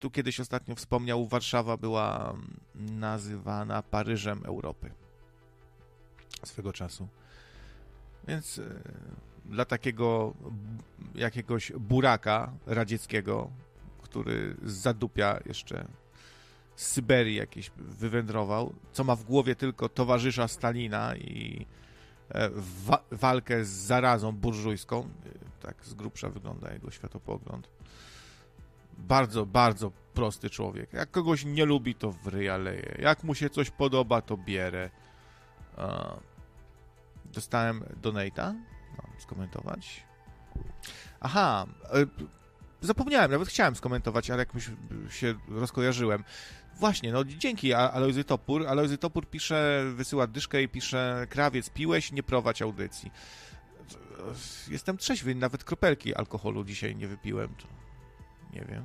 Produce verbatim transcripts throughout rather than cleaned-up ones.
tu kiedyś ostatnio wspomniał, Warszawa była nazywana Paryżem Europy swego czasu. Więc y, dla takiego b- jakiegoś buraka radzieckiego, który z zadupia jeszcze z Syberii jakieś wywędrował, co ma w głowie tylko towarzysza Stalina i e, wa- walkę z zarazą burżujską, tak z grubsza wygląda jego światopogląd. Bardzo, bardzo prosty człowiek. Jak kogoś nie lubi, to w ryja leje. Jak mu się coś podoba, to bierze. E, dostałem donate'a. Mam skomentować. Aha, e, zapomniałem, nawet chciałem skomentować, ale jakoś się rozkojarzyłem. Właśnie, no dzięki Alojzy Topór. Alojzy Topór pisze, wysyła dyszkę i pisze: Krawiec, piłeś, nie prowadź audycji. Jestem trzeźwy, nawet kropelki alkoholu dzisiaj nie wypiłem. To nie wiem.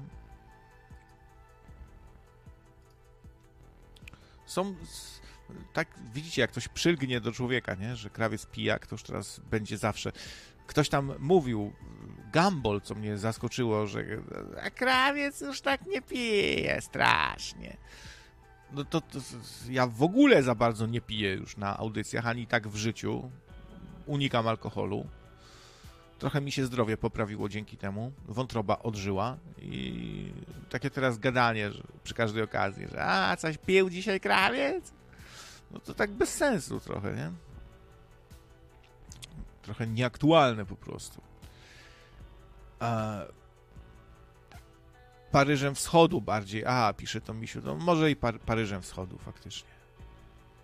Są... Tak, widzicie, jak ktoś przylgnie do człowieka, nie? Że krawiec pijak, to już teraz będzie zawsze. Ktoś tam mówił, Gumball, co mnie zaskoczyło, że a krawiec już tak nie pije strasznie. No to, to ja w ogóle za bardzo nie piję już na audycjach, ani tak w życiu. Unikam alkoholu. Trochę mi się zdrowie poprawiło dzięki temu. Wątroba odżyła i takie teraz gadanie że przy każdej okazji, że a, coś pił dzisiaj krawiec? No to tak bez sensu trochę, nie? Trochę nieaktualne po prostu. A... Paryżem Wschodu bardziej. A, pisze to Misiu. No może i Par- Paryżem Wschodu faktycznie.